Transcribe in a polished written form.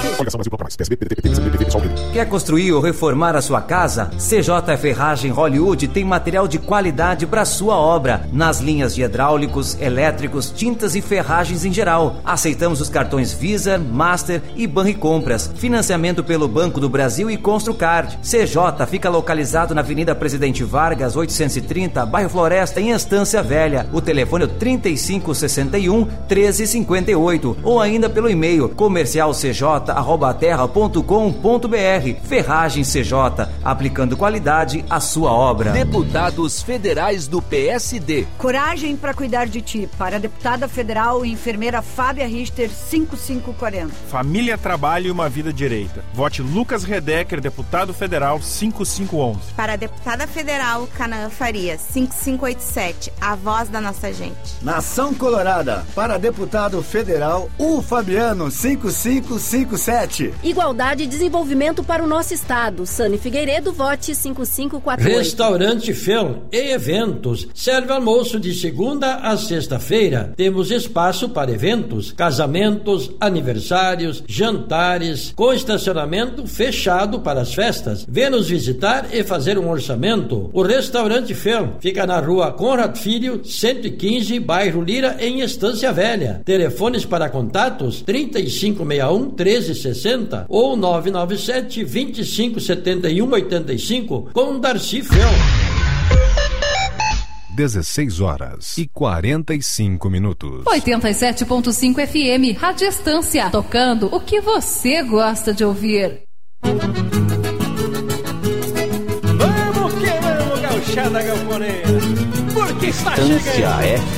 Quer construir ou reformar a sua casa? CJ Ferragem Hollywood tem material de qualidade para sua obra, nas linhas de hidráulicos, elétricos, tintas e ferragens em geral. Aceitamos os cartões Visa, Master e Banricompras. Financiamento pelo Banco do Brasil e Construcard. CJ fica localizado na Avenida Presidente Vargas, 830, bairro Floresta, em Estância Velha. O telefone é 3561-1358 ou ainda pelo e-mail comercialcj@terra.com.br. Ferragem CJ, aplicando qualidade à sua obra. Deputados federais do PSD. Coragem para cuidar de ti. Para a deputada federal e enfermeira Fábia Richter, 5540. Família, trabalho e uma vida direita. Vote Lucas Redecker, deputado federal, 5511. Para a deputada federal Canaã Farias, 5587. A voz da nossa gente. Nação Colorada. Para deputado federal, o Fabiano, 5557. Igualdade e desenvolvimento para o nosso estado. Sani Figueiredo, vote 5548. Restaurante Fel e Eventos. Serve almoço de segunda a sexta-feira. Temos espaço para eventos, casamentos, aniversários, jantares, com estacionamento fechado para as festas. Vê nos visitar e fazer um orçamento. O Restaurante Fel fica na rua Conrad Filho, 115, bairro Lira, em Estância Velha. Telefones para contatos 3561-1360 ou 997-2571-85 com Darcy Fel. 16h45. 87.5 FM, Rádio Estância, tocando o que você gosta de ouvir. Vamos que vamos, gauchada galponeira, porque está chegando.